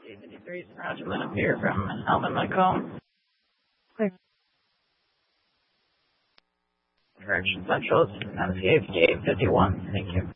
C-53, Roger, up here from Alvin Macomb. Clear. Direction Central, MCA 51. Thank you.